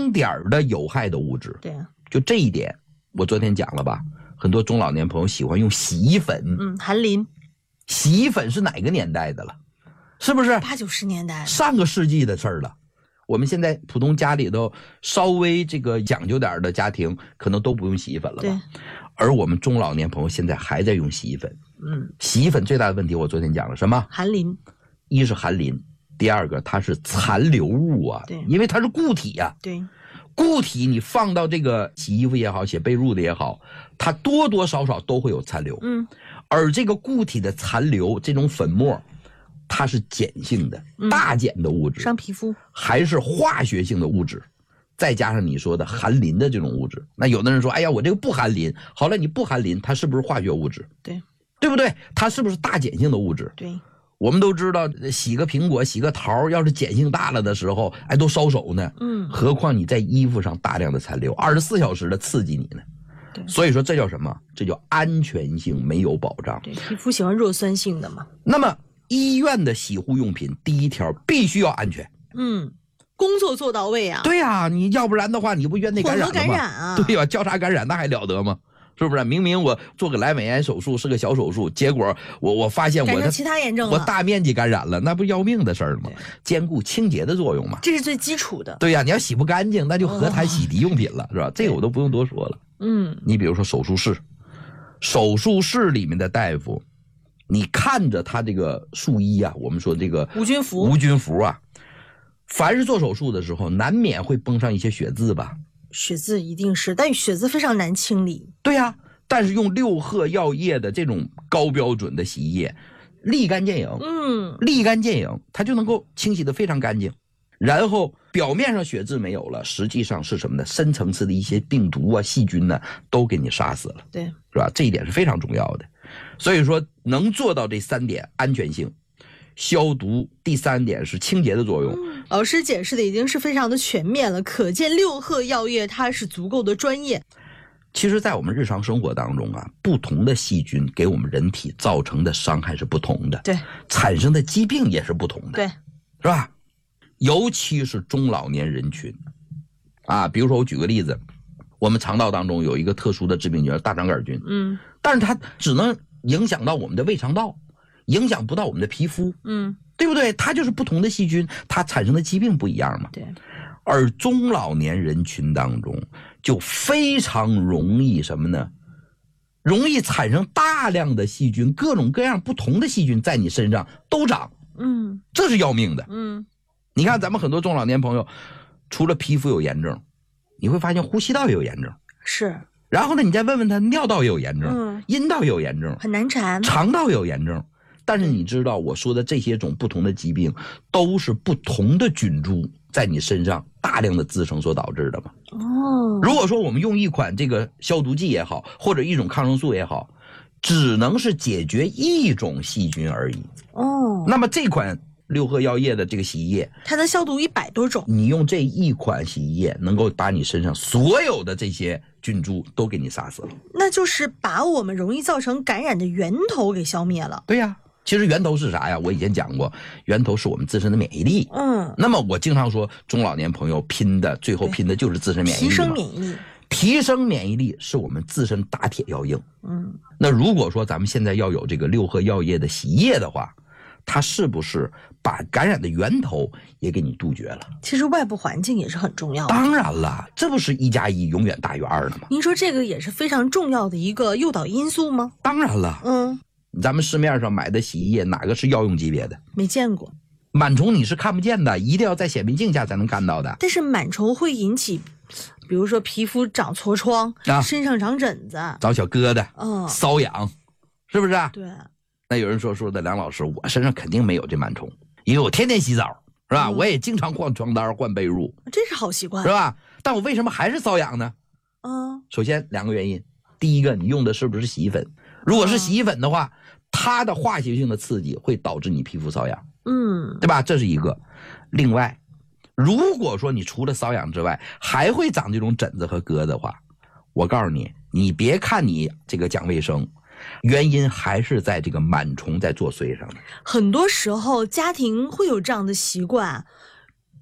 丁点儿的有害的物质。 对啊， 就这一点，我昨天讲了吧，很多中老年朋友喜欢用洗衣粉。 含磷。 洗衣粉是哪个年代的了？是不是 80、90年代上个世纪的事儿了？我们现在普通家里头稍微这个讲究点的家庭，可能都不用洗衣粉了吧？ 对。 而我们中老年朋友现在还在用洗衣粉。洗衣粉最大的问题，我昨天讲了什么？ 含磷。 一是含磷，第二个它是残留物啊。 对， 因为它是固体啊。 对。 固体你放到这个洗衣服也好，写被褥的也好，它多多少少都会有残留。而这个固体的残留，这种粉末，它是碱性的，大碱的物质， 伤皮肤， 还是化学性的物质，再加上你说的含磷的这种物质。那有的人说，哎呀，我这个不含磷。好了，你不含磷，它是不是化学物质？ 对， 对不对？它是不是大碱性的物质？ 对。 我们都知道，洗个苹果、洗个桃，要是碱性大了的时候，哎，都烧手呢。何况你在衣服上大量的残留，24小时的刺激你呢。所以说这叫什么？这叫安全性没有保障。 对，皮肤喜欢弱酸性的嘛。 那么医院的洗护用品，第一条必须要安全。 工作做到位啊。 对啊，你要不然的话，你不院内感染了吗？ 混合感染啊。 对吧？交叉感染那还了得吗？是不是？明明我做个阑尾炎手术是个小手术，结果我发现我其他炎症了， 我大面积感染了，那不要命的事儿吗？兼顾清洁的作用嘛， 这是最基础的。 对呀，你要洗不干净，那就何谈洗涤用品了，是吧？这个我都不用多说了。你比如说手术室里面的大夫，你看着他这个术衣啊，我们说这个无菌服啊，凡是做手术的时候，难免会崩上一些血渍吧。 血渍一定是，但血渍非常难清理。 对呀，但是用六贺药业的这种高标准的洗衣液，立竿见影。立竿见影，它就能够清洗得非常干净。然后表面上血渍没有了，实际上是什么呢？深层次的一些病毒啊、细菌呢，都给你杀死了。 对， 是吧？这一点是非常重要的。所以说，能做到这3点：安全性、消毒，第3点是清洁的作用。 老师解释的已经是非常的全面了，可见六贺药业它是足够的专业。 其实在我们日常生活当中啊，不同的细菌给我们人体造成的伤害是不同的， 对， 产生的疾病也是不同的， 对， 是吧？尤其是中老年人群啊，比如说我举个例子，我们肠道当中有一个特殊的致病菌大肠杆菌，但是它只能影响到我们的胃肠道，影响不到我们的皮肤，对不对？它就是不同的细菌，它产生的疾病不一样嘛。 对。 而中老年人群当中就非常容易什么呢？容易产生大量的细菌，各种各样不同的细菌在你身上都长，这是要命的。你看咱们很多中老年朋友，除了皮肤有炎症，你会发现呼吸道也有炎症， 是。 然后呢，你再问问他，尿道也有炎症，阴道也有炎症， 很难缠， 肠道也有炎症。但是你知道我说的这些种不同的疾病，都是不同的菌株在你身上大量的滋生所导致的吗？如果说我们用一款这个消毒剂也好，或者一种抗生素也好，只能是解决一种细菌而已。那么这款六贺药业的这个洗衣液， 它能消毒100多种。 你用这一款洗衣液，能够把你身上所有的这些菌株都给你杀死了。 那就是把我们容易造成感染的源头给消灭了。 对呀。其实源头是啥呀？我以前讲过，源头是我们自身的免疫力。那么我经常说，中老年朋友最后拼的就是自身免疫力。 提升免疫力， 提升免疫力是我们自身打铁要硬。那如果说咱们现在要有这个六贺药业的洗衣液的话，它是不是把感染的源头也给你杜绝了？ 其实外部环境也是很重要的。 当然了，这不是1+1永远大于2的吗？ 您说这个也是非常重要的一个诱导因素吗？ 当然了。咱们市面上买的洗衣液哪个是药用级别的？ 没见过。 螨虫你是看不见的，一定要在显微镜下才能看到的。 但是螨虫会引起，比如说皮肤长痤疮，身上长疹子， 长小疙瘩，瘙痒，是不是？ 对。 那有人说的梁老师，我身上肯定没有这螨虫，因为我天天洗澡，是吧？我也经常换床单换被褥， 这是好习惯， 是吧？但我为什么还是瘙痒呢？首先2个原因，第一个，你用的是不是洗衣粉？如果是洗衣粉的话，它的化学性的刺激会导致你皮肤瘙痒，对吧？这是一个。另外，如果说你除了瘙痒之外，还会长这种疹子和疙瘩的话，我告诉你，你别看你这个讲卫生，原因还是在这个螨虫在作祟上的。 很多时候家庭会有这样的习惯，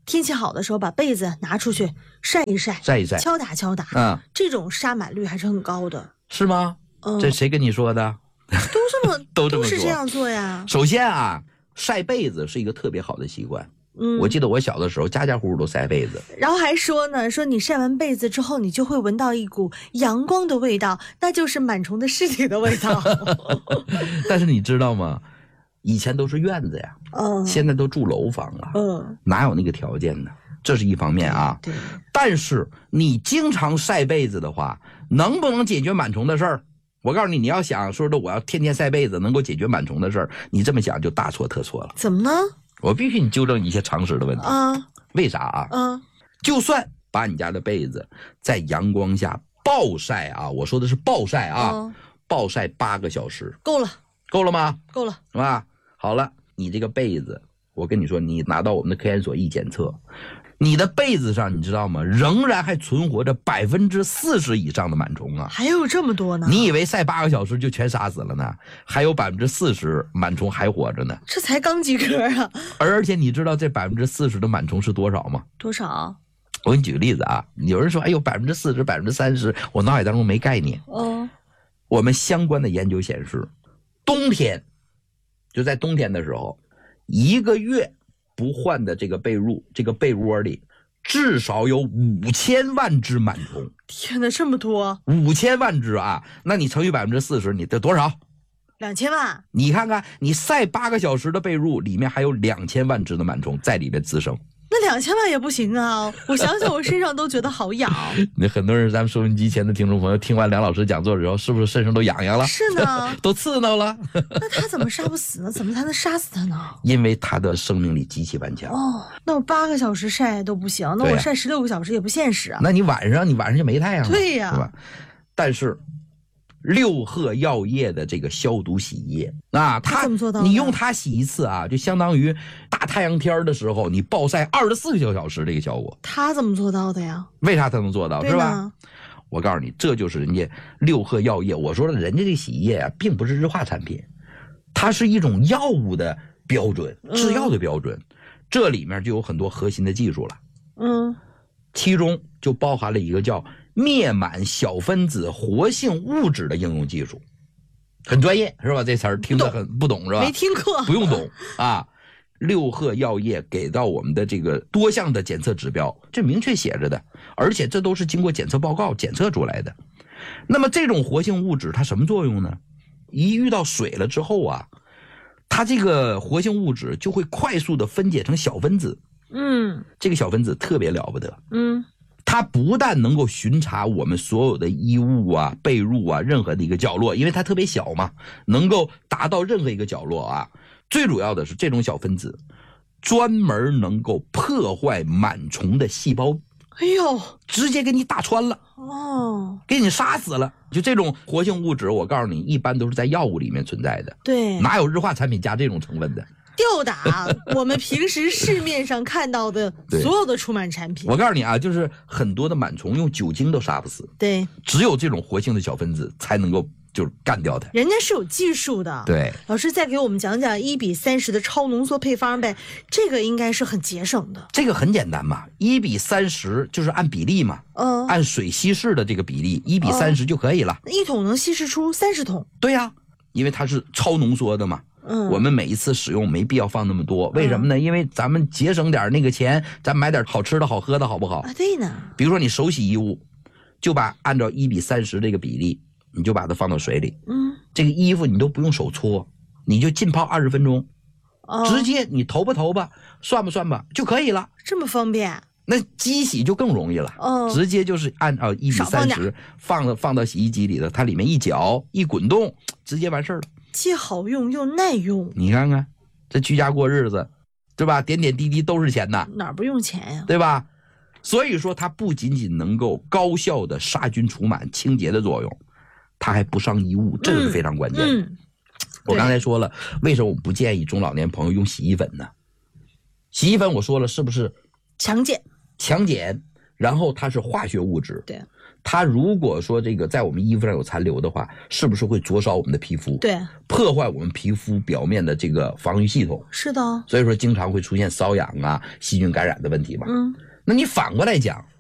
天气好的时候把被子拿出去晒一晒，敲打敲打，这种杀螨率还是很高的。 是吗？这谁跟你说的？ 都是这样做呀。 首先啊，晒被子是一个特别好的习惯。我记得我小的时候，家家户户都晒被子。 然后还说呢，说你晒完被子之后，你就会闻到一股阳光的味道，那就是螨虫的尸体的味道。 但是你知道吗？以前都是院子呀，现在都住楼房了，哪有那个条件呢？这是一方面啊。 对。 但是你经常晒被子的话，能不能解决螨虫的事儿？我告诉你，你要想说的我要天天晒被子能够解决螨虫的事儿，你这么想就大错特错了。 怎么呢？ 我必须你纠正一些常识的问题啊。为啥啊？就算把你家的被子在阳光下暴晒啊，我说的是暴晒啊，暴晒8个小时， 够了吗？ 够了， 是吧？好了，你这个被子，我跟你说，你拿到我们的科研所一检测，你的被子上你知道吗？仍然还存活着40%以上的螨虫啊！ 还有这么多呢？ 你以为晒8个小时就全杀死了呢？还有40%螨虫还活着呢。 这才刚及格啊！ 而且你知道这40%的螨虫是多少吗？ 多少？ 我给你举个例子啊，有人说，哎呦，40%、30%，我脑海当中没概念。我们相关的研究显示，冬天就在冬天的时候，1个月不换的这个被褥，这个被窝里至少有5000万只螨虫。 天哪，这么多 ！5000万只啊！那你乘以40%，你得多少 ？2000万。 你看看，你晒8个小时的被褥，里面还有2000万只的螨虫在里面滋生。 那2000万也不行啊！我想想，我身上都觉得好痒。 那很多人，咱们收音机前的听众朋友，听完梁老师讲座之后，是不是身上都痒痒了？ 是呢， 都刺挠了。 那他怎么杀不死呢？怎么才能杀死他呢？ 因为他的生命力极其顽强。 那我8个小时晒都不行，那我晒16个小时也不现实啊。 那你晚上就没太阳了。 对呀， 是吧？但是六贺药业的这个消毒洗衣液啊， 怎么做到？ 你用它洗一次啊，就相当于大太阳天的时候你暴晒24个小时这个效果。 他怎么做到的呀？ 为啥他能做到？是吧？我告诉你，这就是人家六贺药业。我说了，人家这洗衣液啊，并不是日化产品，它是一种药物的标准，制药的标准。这里面就有很多核心的技术了。其中就包含了一个叫灭螨小分子活性物质的应用技术，很专业是吧？这词儿听得很不懂是吧？ 没听过， 不用懂啊。六贺药业给到我们的这个多项的检测指标，这明确写着的，而且这都是经过检测报告检测出来的。那么这种活性物质它什么作用呢？一遇到水了之后啊，它这个活性物质就会快速的分解成小分子。这个小分子特别了不得。它不但能够巡查我们所有的衣物啊、被褥啊任何的一个角落，因为它特别小嘛，能够达到任何一个角落啊。最主要的是这种小分子专门能够破坏螨虫的细胞。 哎呦， 直接给你打穿了给你杀死了。就这种活性物质，我告诉你，一般都是在药物里面存在的。 对， 哪有日化产品加这种成分的？ 吊打我们平时市面上看到的所有的除螨产品。 我告诉你啊，就是很多的螨虫用酒精都杀不死。 对， 只有这种活性的小分子才能够就是干掉它。 人家是有技术的。 对， 老师再给我们讲讲1:30的超浓缩配方呗，这个应该是很节省的。 这个很简单嘛，1:30就是按比例嘛，按水稀释的这个比例1:30就可以了。 1桶能稀释出30桶。 对呀，因为它是超浓缩的嘛。我们每一次使用没必要放那么多，为什么呢？因为咱们节省点那个钱，咱买点好吃的好喝的好不好啊？对呢。 比如说你手洗衣物，就按照1:30这个比例，你就把它放到水里。这个衣服你都不用手搓，你就浸泡20分钟，直接你投吧，算吧就可以了。 这么方便？ 那机洗就更容易了。直接就是按照1:30放到洗衣机里的，它里面一搅一滚动，直接完事儿了。 既好用又耐用。 你看看这居家过日子，对吧？点点滴滴都是钱呐， 哪不用钱呀？ 对吧？所以说它不仅仅能够高效的杀菌除螨清洁的作用，它还不伤衣物，这个是非常关键的。我刚才说了，为什么我不建议中老年朋友用洗衣粉呢？洗衣粉我说了是不是强碱， 然后它是化学物质， 对， 它如果说这个在我们衣服上有残留的话，是不是会灼烧我们的皮肤？ 对， 破坏我们皮肤表面的这个防御系统。 是的， 所以说经常会出现瘙痒啊、细菌感染的问题嘛。那你反过来讲，